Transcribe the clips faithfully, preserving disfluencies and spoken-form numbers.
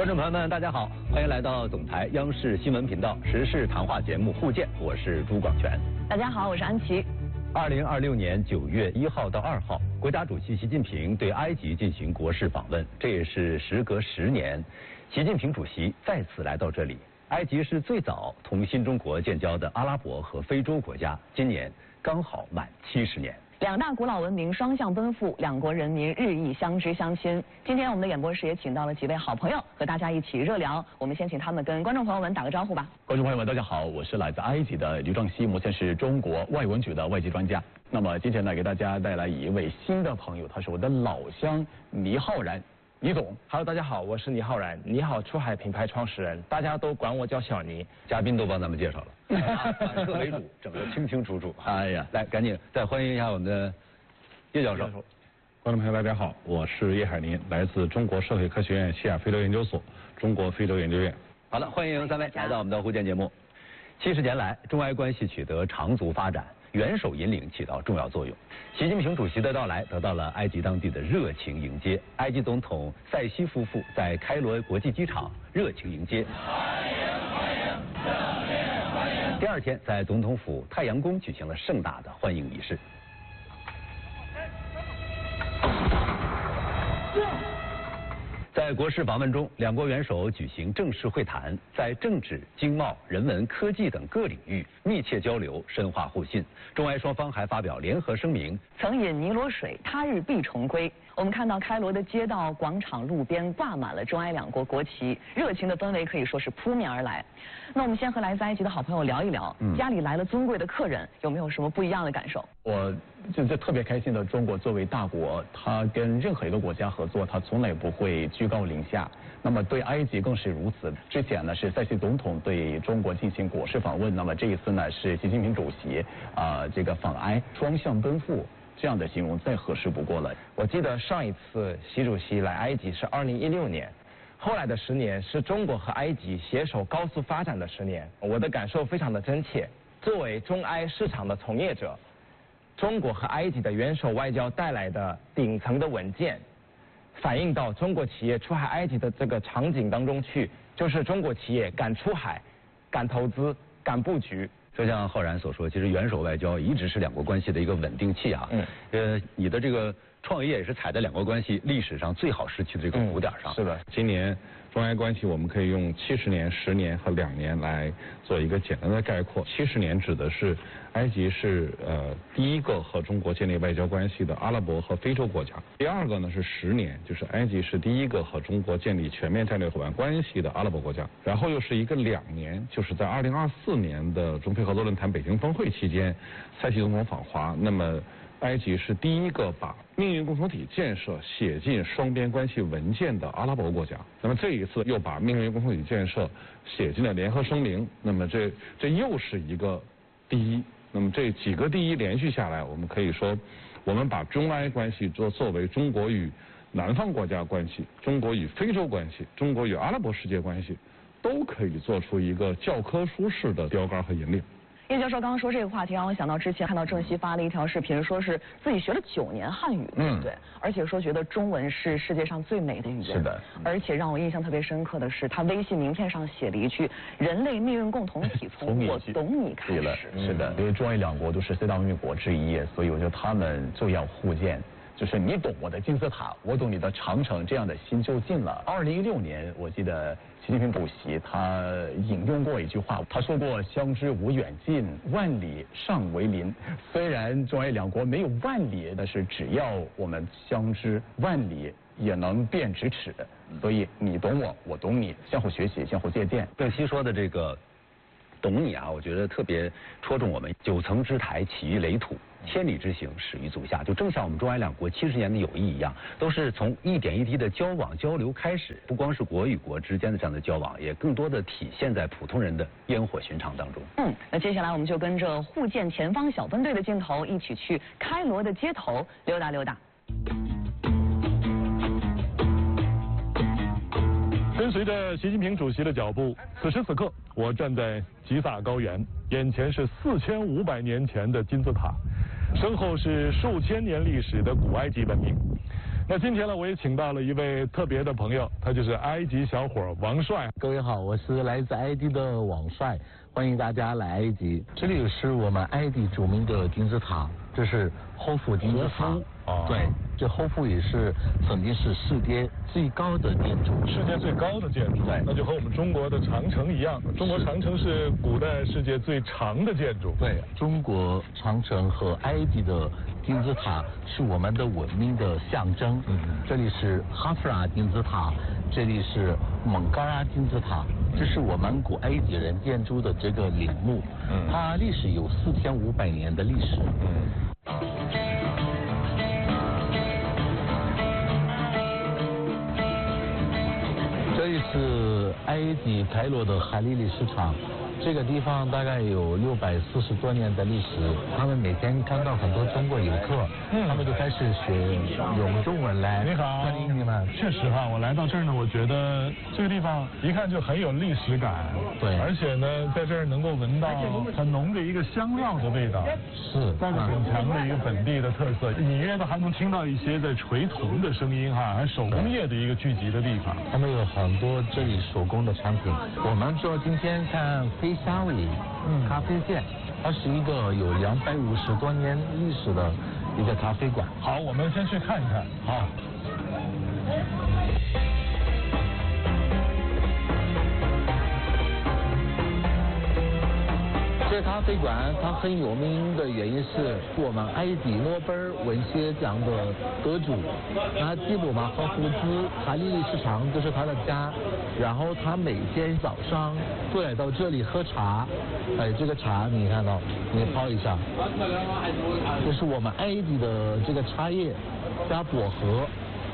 观众朋友们，大家好，欢迎来到总台央视新闻频道时事谈话节目《互鉴》，我是朱广权。 大家好，我是安琪。 二零二六年九月一号到二号，国家主席习近平对埃及进行国事访问，这也是时隔十年，习近平主席再次来到这里。埃及是最早同新中国建交的阿拉伯和非洲国家，今年刚好满七十年。 两大古老文明双向奔赴，两国人民日益相知相亲。今天我们的演播室也请到了几位好朋友，和大家一起热聊。我们先请他们跟观众朋友们打个招呼吧。 观众朋友们，大家好，我是来自埃及的刘壮熙，目前是中国外文局的外籍专家。那么今天呢，给大家带来一位新的朋友，他是我的老乡倪浩然。倪总 ，Hello， 大家好，我是倪浩然，倪好出海品牌创始人，大家都管我叫小倪。 嘉宾都帮咱们介绍了，反客为主，整个清清楚楚。哎呀，来，赶紧再欢迎一下我们的叶教授。 观众朋友，大家好，我是叶海林，来自中国社会科学院西亚非洲研究所、中国非洲研究院。 好了，欢迎三位来到我们的互鉴节目。七十年来，中埃关系取得长足发展，元首引领起到重要作用。习近平主席的到来得到了埃及当地的热情迎接。埃及总统塞西夫妇在开罗国际机场热情迎接。欢迎欢迎，热烈欢迎。第二天，在总统府太阳宫举行了盛大的欢迎仪式。在国事访问中，两国元首举行正式会谈，在政治、经贸、人文、科技等各领域密切交流，深化互信。中埃双方还发表联合声明： 曾饮尼罗水，他日必重归。我们看到开罗的街道、广场、路边挂满了中埃两国国旗，热情的氛围可以说是扑面而来。那我们先和来自埃及的好朋友聊一聊，嗯、家里来了尊贵的客人，有没有什么不一样的感受？ 我就就特别开心的，中国作为大国，它跟任何一个国家合作，它从来不会居高临下。那么对埃及更是如此。之前呢是塞西总统对中国进行国事访问，那么这一次呢是习近平主席啊、呃、这个访埃，双向奔赴。这样的形容再合适不过了。 我记得上一次习主席来埃及是二零一六年，后来的十年是中国和埃及携手高速发展的十年。我的感受非常的真切。作为中埃市场的从业者，中国和埃及的元首外交带来的顶层的稳健，反映到中国企业出海埃及的这个场景当中去，就是中国企业敢出海、敢投资、敢布局。 就像浩然所说，其实元首外交一直是两国关系的一个稳定器啊。嗯。呃，你的这个创业也是踩在两国关系历史上最好时期的这个鼓点上。 嗯、是的。今年中埃关系我们可以用七十年、十年和两年来做一个简单的概括。七十年指的是埃及是呃第一个和中国建立外交关系的阿拉伯和非洲国家。第二个呢是十年，就是埃及是第一个和中国建立全面战略伙伴关系的阿拉伯国家。然后又是一个两年，就是在二零二四年的中非合作论坛北京峰会期间，塞西总统访华。那么埃及是第一个把命运共同体建设写进双边关系文件的阿拉伯国家。那么这一次又把命运共同体建设写进了联合声明。那么这这又是一个第一。那么这几个第一连续下来，我们可以说，我们把中埃关系作作为中国与南方国家关系、中国与非洲关系、中国与阿拉伯世界关系，都可以做出一个教科书式的标杆和引领。 叶教授刚刚说这个话题，让我想到之前看到郑熙发了一条视频，说是自己学了九年汉语，对不对？而且说觉得中文是世界上最美的语言。 是的。 而且让我印象特别深刻的是，他微信名片上写了一句：“人类命运共同体从我懂你开始。” 是的，因为中埃两国都是四大文明国之一，所以我觉得他们就要互鉴。就是你懂我的金字塔，我懂你的长城，这样的心就近了。二零一六年，我记得习近平主席他引用过一句话，他说过“相知无远近，万里尚为邻”。虽然中埃两国没有万里，但是只要我们相知，万里也能变咫尺。所以你懂我，我懂你，相互学习，相互借鉴。 郑熙说的这个懂你啊，我觉得特别戳中我们。九层之台起于垒土，千里之行始于足下。就正像我们中埃两国七十年的友谊一样，都是从一点一滴的交往交流开始。不光是国与国之间的这样的交往，也更多的体现在普通人的烟火寻常当中。 嗯，那接下来我们就跟着互鉴前方小分队的镜头，一起去开罗的街头溜达溜达。 跟随着习近平主席的脚步，此时此刻，我站在吉萨高原，眼前是四千五百年前的金字塔，身后是数千年历史的古埃及文明。 那今天呢，我也请到了一位特别的朋友，他就是埃及小伙王帅。 各位好，我是来自埃及的王帅，欢迎大家来埃及。这里是我们埃及著名的金字塔，这是霍夫金字塔。 哦， 对，这霍夫也是曾经是世界最高的建筑。 世界最高的建筑， 对， 那就和我们中国的长城一样。中国长城是古代世界最长的建筑。 对，中国长城和埃及的金字塔是我们的文明的象征。嗯，这里是哈夫拉金字塔，这里是蒙嘎拉金字塔，这是我们古埃及人建筑的这个陵墓。嗯，它历史有四千五百年的历史。嗯。这里是埃及开罗的海利利市场，这个地方大概有六百四十多年的历史。他们每天看到很多中国游客，嗯，他们就开始学用中文来。 你好， 欢迎你们。 确实哈，我来到这儿呢，我觉得这个地方一看就很有历史感。 对， 而且呢，在这儿能够闻到很浓的一个香料的味道， 是带着很强的一个本地的特色。隐约的还能听到一些在锤铜的声音哈，还手工业的一个聚集的地方。 他们有很多这里手工的产品。我们说今天看飞沙里，嗯，咖啡店，它是一个有两百五十多年历史的一个咖啡馆。 好，我们先去看一看。 好。这咖啡馆它很有名的原因是我们埃及诺贝尔文学奖的得主，那吉卜马赫夫兹海利利市场就是他的家，然后他每天早上都来到这里喝茶，哎，这个茶你看到，你泡一下，这是我们埃及的这个茶叶加薄荷，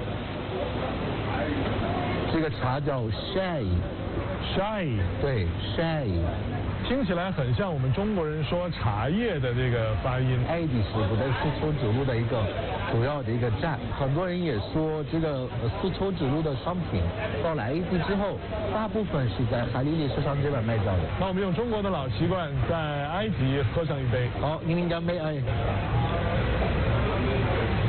这个茶叫 shai，shai， 对 shai。 听起来很像我们中国人说茶叶的这个发音。 埃及是古代丝绸之路的一个主要的一个站，很多人也说这个丝绸之路的商品到了埃及之后，大部分是在海利利市场这边卖掉的。 那我们用中国的老习惯，在埃及喝上一杯。 好，您干杯！哎。